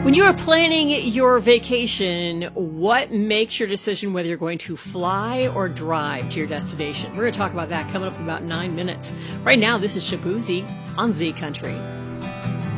When you are planning your vacation, what makes your decision whether you're going to fly or drive to your destination? We're going to talk about that coming up in about 9 minutes. Right now, this is Shaboozey on Z Country.